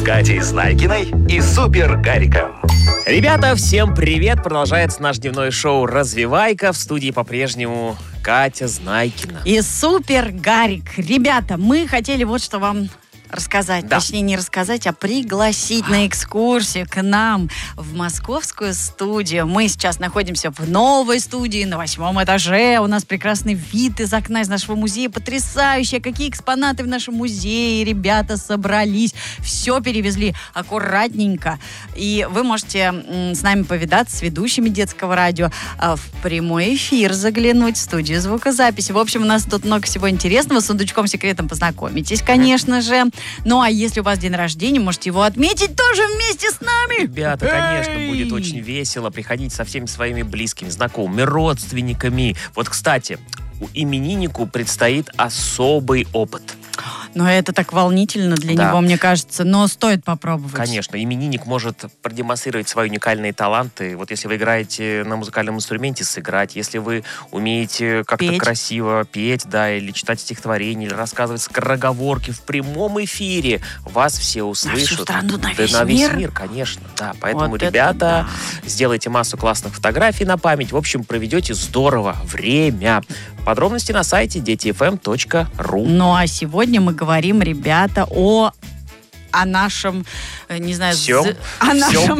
Катей Знайкиной и Супер Гариком. Ребята, всем привет! Продолжается наш дневное шоу «Развивайка». В студии по-прежнему Катя Знайкина. И Супер Гарик. Ребята, мы хотели вот что вам рассказать. Да. Точнее, не рассказать, а пригласить на экскурсию к нам в московскую студию. Мы сейчас находимся в новой студии на 8 этаже. У нас прекрасный вид из окна из нашего музея. Потрясающе! Какие экспонаты в нашем музее. Ребята собрались. Все перевезли аккуратненько. И вы можете с нами повидаться, с ведущими детского радио, в прямой эфир заглянуть в студию звукозаписи. В общем, у нас тут много всего интересного. С сундучком-секретом познакомитесь, конечно же. Ну, а если у вас день рождения, можете его отметить тоже вместе с нами. Ребята, конечно, будет очень весело. Приходите со всеми своими близкими, знакомыми, родственниками. Вот, кстати, имениннику предстоит особый опыт. Но это так волнительно для него, мне кажется. Но стоит попробовать. Конечно, именинник может продемонстрировать свои уникальные таланты. Вот если вы играете на музыкальном инструменте, сыграть. Если вы умеете как-то красиво петь, да, или читать стихотворение, или рассказывать скороговорки в прямом эфире, вас все услышат. На всю страну, на весь мир, конечно. Да, поэтому, вот ребята, сделайте массу классных фотографий на память. В общем, проведете здорово время. Подробности на сайте детифм.ру. Ну, а сегодня мы говорим, ребята, о нашем, не знаю, о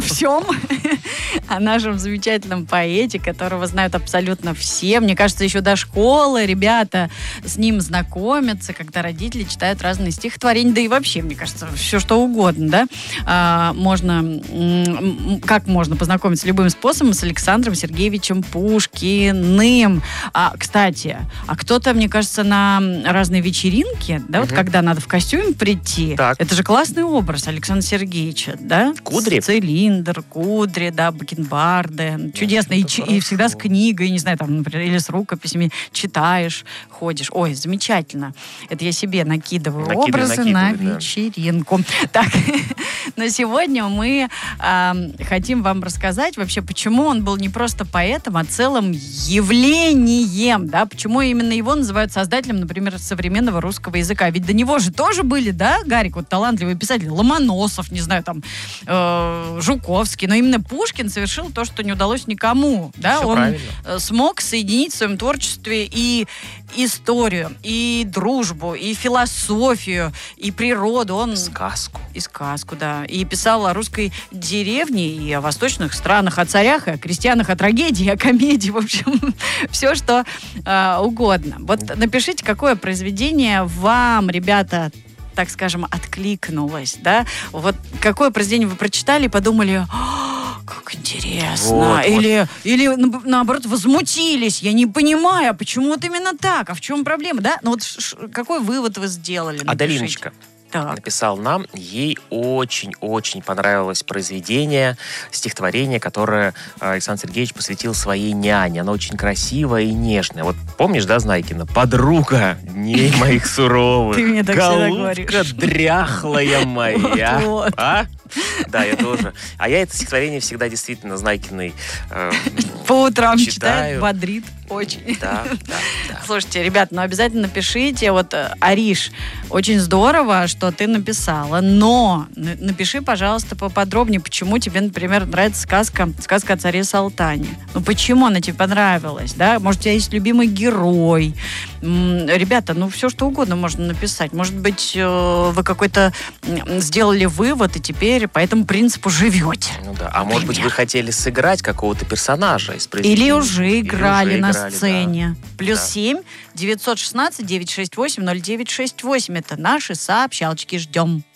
нашем замечательном поэте, которого знают абсолютно все. Мне кажется, еще до школы ребята с ним знакомятся, когда родители читают разные стихотворения, да и вообще, мне кажется, все что угодно, да? Как можно познакомиться любым способом с Александром Сергеевичем Пушкиным. Кстати, кто-то, мне кажется, на разные вечеринки, да, вот когда надо в костюме прийти, это же классный образ Александра Сергеевича, да? Кудри. Цилиндр, кудри, да, бакенбарды. Чудесно. И всегда с книгой, не знаю, там, например, или с рукописями читаешь, ходишь. Ой, замечательно. Это я себе накидываю образы на вечеринку. Так, но сегодня мы хотим вам рассказать вообще, почему он был не просто поэтом, а целым явлением, да? Почему именно его называют создателем, например, современного русского языка. Ведь до него же тоже были, да, Гарик, вот талантливые писатели, Ломоносов, не знаю, там, Жуковский, но именно Пушкин совершил то, что не удалось никому, да, все он правильно. Смог соединить в своем творчестве и историю, и дружбу, и философию, и природу, он... Сказку. И сказку, да, и писал о русской деревне, и о восточных странах, о царях, и о крестьянах, о трагедии, о комедии, в общем, все, что угодно. Вот напишите, какое произведение вам, ребята, так скажем, откликнулось, да? Вот какое произведение вы прочитали и подумали, как интересно. Или наоборот, возмутились. Я не понимаю, а почему вот именно так? А в чем проблема, да? Ну вот какой вывод вы сделали? Аделиночка написал нам, ей очень-очень понравилось произведение, стихотворение, которое Александр Сергеевич посвятил своей няне. Оно очень красивое и нежное. Вот помнишь, да, Знайкина? Подруга дней моих суровых. Ты мне так всегда говоришь. Голубка дряхлая моя. Да, я тоже. А я это стихотворение всегда действительно Знайкиной по утрам читаю. Читает, бодрит очень. Да. Слушайте, ребят, написательно напишите. Вот, Ариш, очень здорово, что ты написала, но напиши, пожалуйста, поподробнее, почему тебе, например, нравится сказка о царе Салтане. Ну, почему она тебе понравилась, да? Может, у тебя есть любимый герой? Ребята, все что угодно можно написать. Может быть, вы какой-то сделали вывод, и теперь по этому принципу живете. Ну да. А может быть, вы хотели сыграть какого-то персонажа из произведения? Или уже играли на сцене. Да. Плюс 7 916 968 0968. Это наши сообщалочки. Ждем.